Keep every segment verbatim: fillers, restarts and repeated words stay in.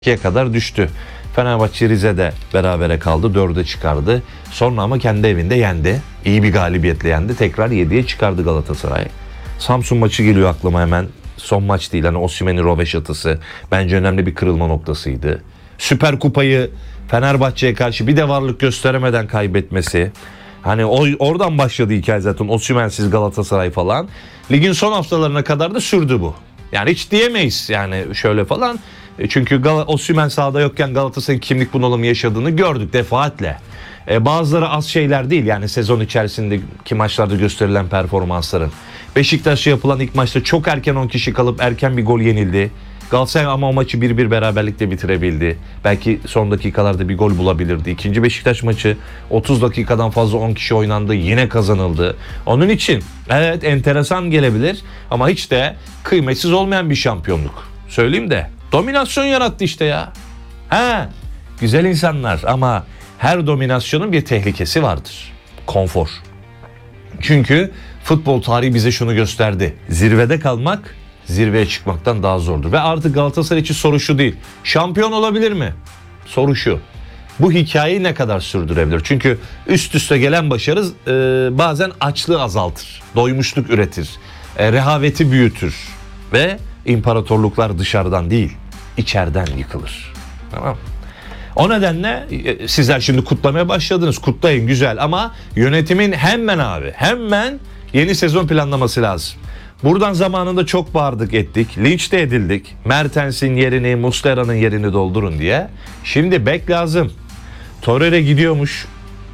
ikiye kadar düştü. Fenerbahçe Rize'de berabere kaldı. dörde çıkardı. Sonra ama kendi evinde yendi. İyi bir galibiyetle yendi. Tekrar yediye çıkardı Galatasaray. Samsun maçı geliyor aklıma hemen. Son maç değil. Hani Osimhen'in roveşatısı. Bence önemli bir kırılma noktasıydı. Süper Kupayı Fenerbahçe'ye karşı bir de varlık gösteremeden kaybetmesi. Hani o, oradan başladı hikaye zaten. Osimhen'siz Galatasaray falan. Ligin son haftalarına kadar da sürdü bu. Yani hiç diyemeyiz yani şöyle falan. Çünkü Osimhen sahada yokken Galatasaray'ın kimlik bunalımı yaşadığını gördük defaatle. Ee, bazıları az şeyler değil yani sezon içerisindeki maçlarda gösterilen performansların. Beşiktaş'a yapılan ilk maçta çok erken on kişi kalıp erken bir gol yenildi. Galatasaray ama o maçı bir bir beraberlikle bitirebildi. Belki son dakikalarda bir gol bulabilirdi. İkinci Beşiktaş maçı otuz dakikadan fazla on kişi oynandı. Yine kazanıldı. Onun için evet enteresan gelebilir ama hiç de kıymetsiz olmayan bir şampiyonluk. Söyleyeyim de dominasyon yarattı işte ya. He, güzel insanlar ama her dominasyonun bir tehlikesi vardır. Konfor. Çünkü futbol tarihi bize şunu gösterdi. Zirvede kalmak zirveye çıkmaktan daha zordur. Ve artık Galatasaray için soru şu değil. Şampiyon olabilir mi? Soru şu. Bu hikayeyi ne kadar sürdürebilir? Çünkü üst üste gelen başarı e, bazen açlığı azaltır. Doymuşluk üretir. E, rehaveti büyütür. Ve imparatorluklar dışarıdan değil, içeriden yıkılır. Tamam. O nedenle e, sizler şimdi kutlamaya başladınız. Kutlayın güzel ama yönetimin hemen abi hemen yeni sezon planlaması lazım. Buradan zamanında çok bağırdık ettik. Linç de edildik. Mertens'in yerini, Muslera'nın yerini doldurun diye. Şimdi bek lazım. Torreira gidiyormuş.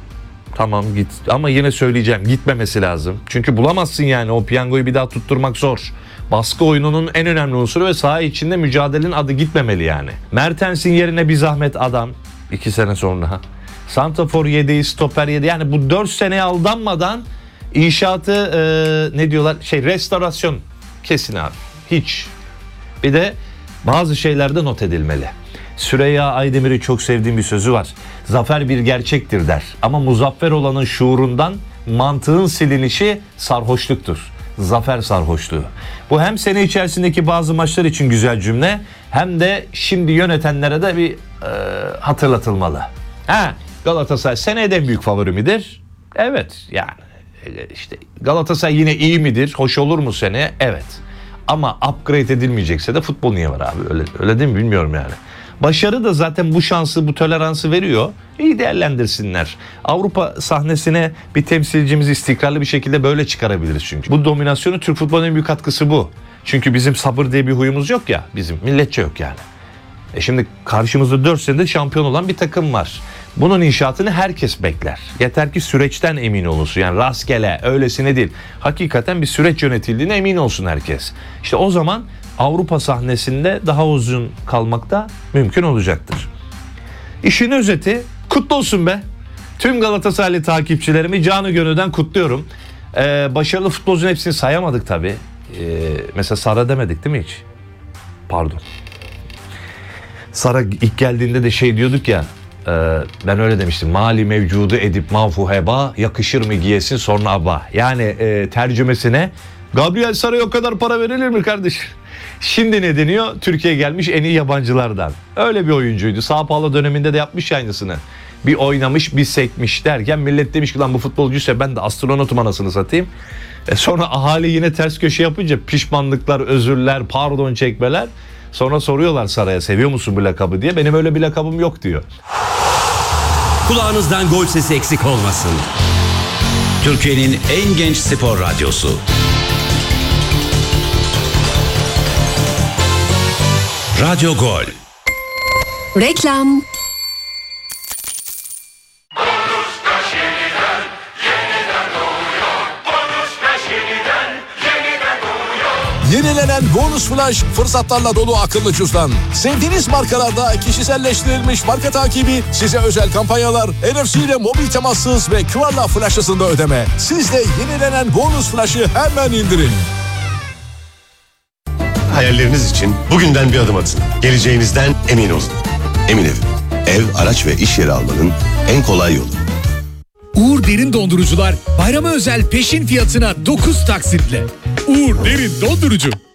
Tamam git ama yine söyleyeceğim gitmemesi lazım. Çünkü bulamazsın yani o piyangoyu bir daha tutturmak zor. Baskı oyununun en önemli unsuru ve saha içinde mücadelenin adı gitmemeli yani. Mertens'in yerine bir zahmet adam iki sene sonra. Santrafor yedeği, stoper yedeği yani bu dört seneye aldanmadan İnşaatı e, ne diyorlar şey restorasyon kesin abi hiç. Bir de bazı şeylerde not edilmeli. Süreyya Aydemir'i çok sevdiğim bir sözü var. Zafer bir gerçektir der ama muzaffer olanın şuurundan mantığın silinişi sarhoşluktur. Zafer sarhoşluğu. Bu hem sene içerisindeki bazı maçlar için güzel cümle hem de şimdi yönetenlere de bir e, hatırlatılmalı. Ha, Galatasaray senede en büyük favori midir? Evet yani. İşte Galatasaray yine iyi midir? Hoş olur mu seneye? Evet. Ama upgrade edilmeyecekse de futbol niye var abi? Öyle, öyle değil mi? Bilmiyorum yani. Başarı da zaten bu şansı, bu toleransı veriyor. İyi değerlendirsinler. Avrupa sahnesine bir temsilcimizi istikrarlı bir şekilde böyle çıkarabiliriz çünkü. Bu dominasyonu Türk futbolunun en büyük katkısı bu. Çünkü bizim sabır diye bir huyumuz yok ya. Bizim milletçe yok yani. E şimdi karşımızda dört senede şampiyon olan bir takım var. Bunun inşaatını herkes bekler. Yeter ki süreçten emin olunsun. Yani rastgele, öylesine değil. Hakikaten bir süreç yönetildiğine emin olsun herkes. İşte o zaman Avrupa sahnesinde daha uzun kalmak da mümkün olacaktır. İşin özeti kutlu olsun be. Tüm Galatasaraylı takipçilerimi canı gönülden kutluyorum. Ee, başarılı futbolcunun hepsini sayamadık tabii. Ee, mesela Sara demedik değil mi hiç? Pardon. Sara ilk geldiğinde de şey diyorduk ya. Ben öyle demiştim. Mali mevcudu edip mavfu heba yakışır mı giyesin sonra aba. Yani e, tercümesine Gabriel Sara'ya o kadar para verilir mi kardeşim? Şimdi ne deniyor? Türkiye'ye gelmiş en iyi yabancılardan. Öyle bir oyuncuydu. Sao Paulo döneminde de yapmış aynısını. Bir oynamış bir sekmiş derken millet demiş ki lan bu futbolcuysa ben de astronotum anasını satayım. E sonra ahali yine ters köşe yapınca pişmanlıklar, özürler, pardon çekmeler. Sonra soruyorlar Sara'ya seviyor musun bu lakabı diye. Benim öyle bir lakabım yok diyor. Kulağınızdan gol sesi eksik olmasın. Türkiye'nin en genç spor radyosu. Radyo Gol. Reklam. Yenilenen Bonus Flash fırsatlarla dolu akıllı cüzdan. Sevdiğiniz markalarda kişiselleştirilmiş marka takibi, size özel kampanyalar, N F C ile mobil temassız ve Q R'la flash hızında ödeme. Siz de yenilenen Bonus Flash'ı hemen indirin. Hayalleriniz için bugünden bir adım atın. Geleceğinizden emin olun. Emin Ev. Ev, araç ve iş yeri almanın en kolay yolu. Uğur Derin Dondurucular bayrama özel peşin fiyatına dokuz taksitle. Uğur Derin Dondurucu.